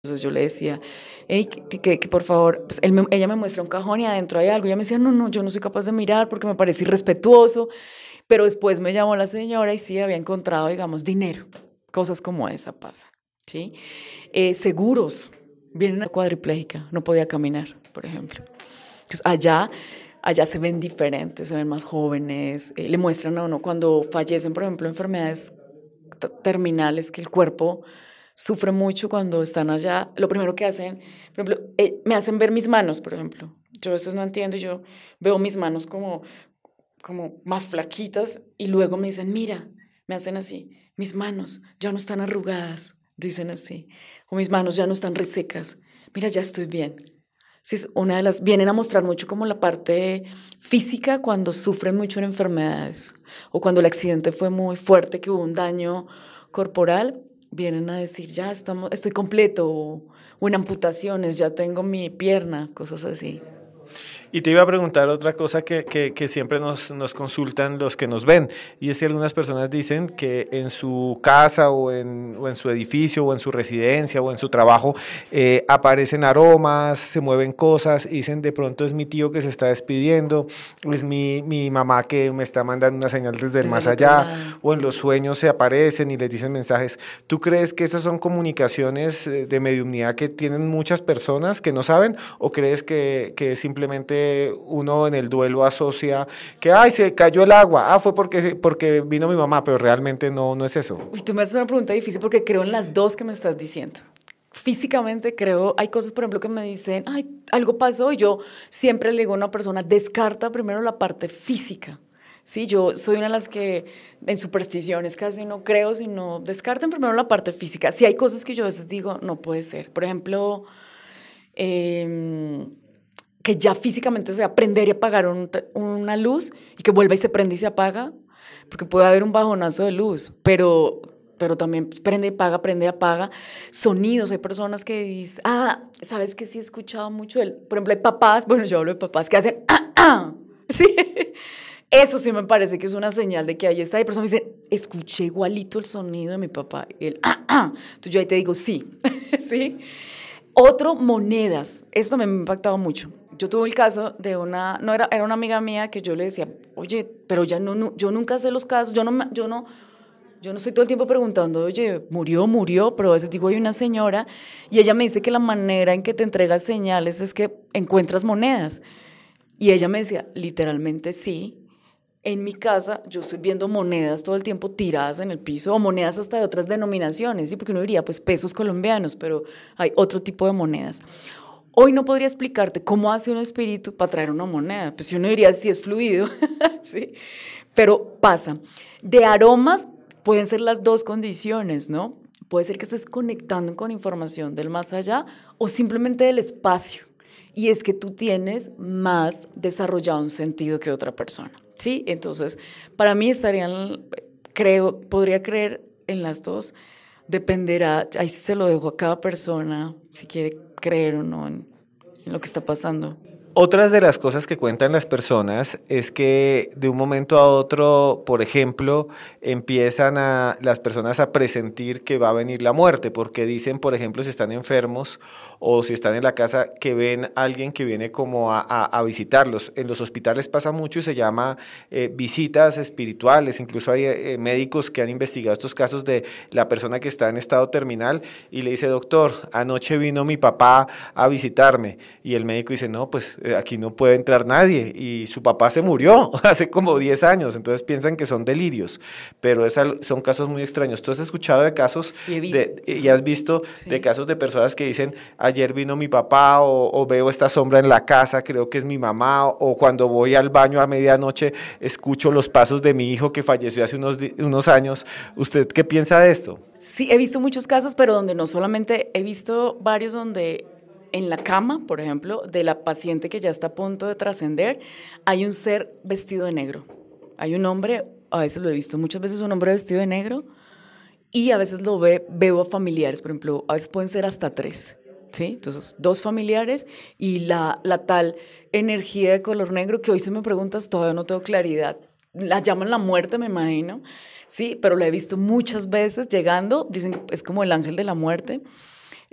Entonces yo le decía, hey, que por favor, pues ella me muestra un cajón y adentro hay algo. Ella me decía, no, no, yo no soy capaz de mirar porque me parece irrespetuoso. Pero después me llamó la señora y sí había encontrado, digamos, dinero. Cosas como esa pasan, ¿sí? Seguros. Viene una cuadriplégica, no podía caminar, por ejemplo. Entonces, allá se ven diferentes, se ven más jóvenes. Le muestran a uno cuando fallecen, por ejemplo, enfermedades terminales que el cuerpo sufre mucho cuando están allá. Lo primero que hacen, por ejemplo, me hacen ver mis manos, por ejemplo. Yo a veces no entiendo, yo veo mis manos como más flaquitas y luego me dicen, mira, me hacen así, mis manos ya no están arrugadas, dicen así, o mis manos ya no están resecas, mira, ya estoy bien. Sí, es una de las, vienen a mostrar mucho como la parte física cuando sufren mucho en enfermedades o cuando el accidente fue muy fuerte, que hubo un daño corporal, vienen a decir, ya estamos, estoy completo o en amputaciones, ya tengo mi pierna, cosas así. Y te iba a preguntar otra cosa que siempre nos consultan los que nos ven, y es que algunas personas dicen que en su casa o en su edificio o en su residencia o en su trabajo aparecen aromas, se mueven cosas, y dicen de pronto es mi tío que se está despidiendo, es mi mamá que me está mandando una señal desde el Desde más el otro allá, lado. o en los sueños se aparecen y les dicen mensajes. ¿Tú crees que esas son comunicaciones de mediumnidad que tienen muchas personas que no saben, o crees que simplemente uno en el duelo asocia que, ay, se cayó el agua, fue porque vino mi mamá, pero realmente no es eso? Uy, tú me haces una pregunta difícil porque creo en las dos que me estás diciendo. Físicamente creo, hay cosas, por ejemplo, que me dicen, ay, algo pasó y yo siempre le digo a una persona, descarta primero la parte física. Sí, yo soy una de las que en supersticiones casi no creo, sino descarten primero la parte física. Sí hay cosas que yo a veces digo, no puede ser. Por ejemplo, eh, que ya físicamente sea prender y apagar una luz y que vuelva y se prende y se apaga, porque puede haber un bajonazo de luz, pero también prende y apaga. Sonidos, hay personas que dicen, ¿sabes qué? Sí he escuchado mucho, por ejemplo, hay papás, bueno, yo hablo de papás que hacen, sí, eso sí me parece que es una señal de que ahí está. Hay personas que me dicen, escuché igualito el sonido de mi papá, y entonces yo ahí te digo, sí, sí. Otro, monedas. Esto me ha impactado mucho. Yo tuve el caso de una, no era, era una amiga mía que yo le decía, oye, pero ya yo nunca sé los casos, yo no estoy todo el tiempo preguntando, oye, murió, pero a veces digo, hay una señora, y ella me dice que la manera en que te entregas señales es que encuentras monedas. Y ella me decía, literalmente sí. En mi casa yo estoy viendo monedas todo el tiempo tiradas en el piso o monedas hasta de otras denominaciones, ¿sí? Porque uno diría, pues pesos colombianos, pero hay otro tipo de monedas. Hoy no podría explicarte cómo hace un espíritu para traer una moneda, pues si uno diría si es fluido, ¿sí? Pero pasa. De aromas pueden ser las dos condiciones, ¿no? Puede ser que estés conectando con información del más allá o simplemente del espacio. Y es que tú tienes más desarrollado un sentido que otra persona, ¿sí? Entonces, para mí podría creer en las dos, dependerá, ahí sí se lo dejo a cada persona, si quiere creer o no en lo que está pasando. Otras de las cosas que cuentan las personas es que de un momento a otro, por ejemplo, empiezan las personas a presentir que va a venir la muerte, porque dicen, por ejemplo, si están enfermos o si están en la casa, que ven a alguien que viene como a visitarlos. En los hospitales pasa mucho y se llama visitas espirituales. Incluso hay médicos que han investigado estos casos de la persona que está en estado terminal y le dice, doctor, anoche vino mi papá a visitarme. Y el médico dice, no, pues aquí no puede entrar nadie, y su papá se murió hace como 10 años, entonces piensan que son delirios, pero son casos muy extraños. ¿Tú has escuchado de casos Y he visto, y has visto de sí. casos de personas que dicen, ayer vino mi papá, o veo esta sombra en la casa, creo que es mi mamá, o cuando voy al baño a medianoche escucho los pasos de mi hijo que falleció hace unos años? ¿Usted qué piensa de esto? Sí, he visto muchos casos, pero donde no solamente, he visto varios donde en la cama, por ejemplo, de la paciente que ya está a punto de trascender, hay un ser vestido de negro. Hay un hombre, a veces lo he visto muchas veces, un hombre vestido de negro, y a veces veo a familiares, por ejemplo, a veces pueden ser hasta tres, ¿sí? Entonces, dos familiares y la tal energía de color negro que hoy si me preguntas todavía no tengo claridad. La llaman la muerte, me imagino, sí, pero la he visto muchas veces llegando, dicen que es como el ángel de la muerte,